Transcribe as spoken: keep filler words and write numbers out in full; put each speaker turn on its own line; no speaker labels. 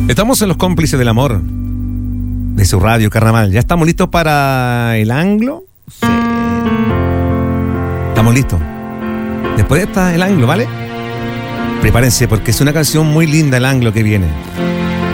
Estamos en los cómplices del amor de su radio Carnaval. ¿Ya estamos listos para el anglo? Sí. Estamos listos. Después de esta, el anglo, ¿vale? Prepárense porque es una canción muy linda, el anglo que viene.